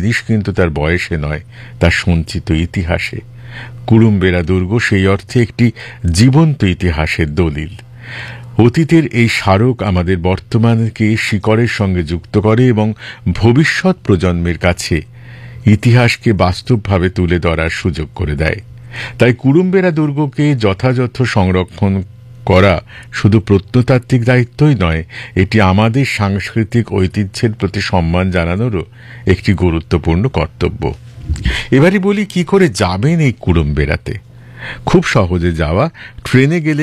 জিনিস কিন্তু তার বয়সে নয়, তার সঞ্চিত ইতিহাসে। কুড়ুম্বেরা দুর্গ সেই অর্থে একটি জীবন্ত ইতিহাসের দলিল। অতীতের এই স্মারক আমাদের বর্তমানকে শিকড়ের সঙ্গে যুক্ত করে এবং ভবিষ্যৎ প্রজন্মের কাছে ইতিহাসকে বাস্তবভাবে তুলে ধরার সুযোগ করে দেয়। তাই কুড়ুম্বেরা দুর্গকে যথাযথ সংরক্ষণ করা শুধু প্রত্নতাত্ত্বিক দায়িত্বই নয়, এটি আমাদের সাংস্কৃতিক ঐতিহ্যের প্রতি সম্মান জানানোরও একটি গুরুত্বপূর্ণ কর্তব্য। এবারে বলি কি করে যাবেন এই কুড়ুম্বেরাতে। খুব সহজে যাওয়া। ট্রেনে গেলে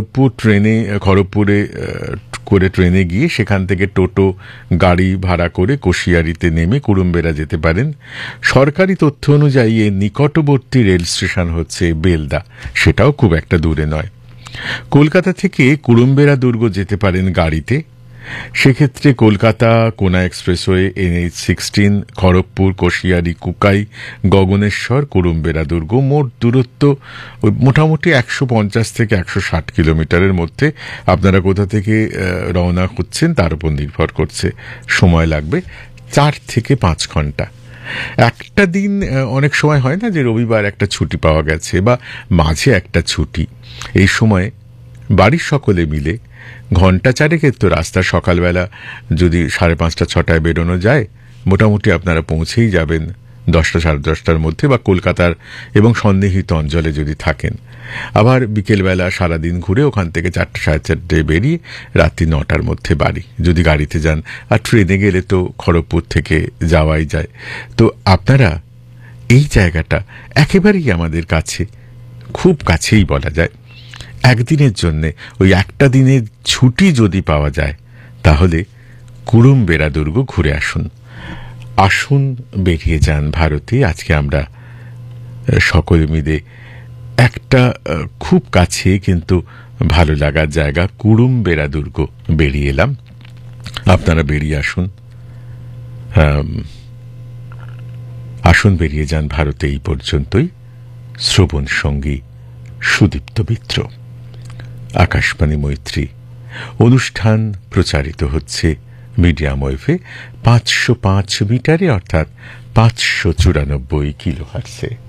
খড়গপুরে করে ট্রেনে গিয়ে সেখান থেকে টোটো গাড়ি ভাড়া করে কোশিয়ারিতে নেমে কুড়ুম্বেরা যেতে পারেন। সরকারি তথ্য অনুযায়ী এর নিকটবর্তী রেল স্টেশন হচ্ছে বেলদা, সেটাও খুব একটা দূরে নয়। কলকাতা থেকে কুড়ুম্বেরা দুর্গ যেতে পারেন গাড়িতে। সেক্ষেত্রে কলকাতা কোনা এক্সপ্রেসওয়ে, NH-16, খড়গপুর, কোশিয়ারি, কুকাই, গগনেশ্বর, কুড়ুম্বেরা দুর্গ মোট দূরত্ব মোটামুটি 150 থেকে 160 কিলোমিটারের মধ্যে। আপনারা কোথা থেকে রওনা হচ্ছেন তার উপর নির্ভর করছে। সময় লাগবে 4 থেকে 5 ঘন্টা। একটা দিন অনেক সময় হয় না যে রবিবার একটা ছুটি পাওয়া গেছে বা মাঝে একটা ছুটি, এই সময় বাড়ির সকলে মিলে ঘণ্টা চারেকের তো রাস্তা। সকালবেলা যদি 5:30-6টায় বেরোনো যায়, মোটামুটি আপনারা পৌঁছেই যাবেন 10টা সাড়ে 10টার মধ্যে, বা কলকাতার এবং সন্নিহিত অঞ্চলে যদি থাকেন। আবার বিকেলবেলা সারাদিন ঘুরে ওখান থেকে 4টা সাড়ে 4টায় বেরিয়ে রাত্রি 9টার মধ্যে বাড়ি, যদি গাড়িতে যান। আর ট্রেনে গেলে তো খড়গপুর থেকে যাওয়াই যায়। তো আপনারা এই জায়গাটা একেবারেই আমাদের কাছে, খুব কাছেই বলা যায়। একদিনের জন্যে ওই একটা দিনের ছুটি যদি পাওয়া যায় তাহলে কুড়ুম্বেরা দুর্গ ঘুরে আসুন। আসুন, বেরিয়ে যান ভারতে। আজকে আমরা সকলে মিলে একটা খুব কাছে কিন্তু ভালো লাগার জায়গা কুড়ুম্বেরা দুর্গ বেরিয়ে এলাম। আপনারা বেরিয়ে আসুন, আসুন বেরিয়ে যান ভারতে। এই পর্যন্তই। শ্রবণ সঙ্গী সুদীপ্ত মিত্র, আকাশবাণী মৈত্রী। অনুষ্ঠান প্রচারিত হচ্ছে মিডিয়াম ওয়েভে 505 মিটারে, অর্থাৎ 594 কিলোহার্টজে।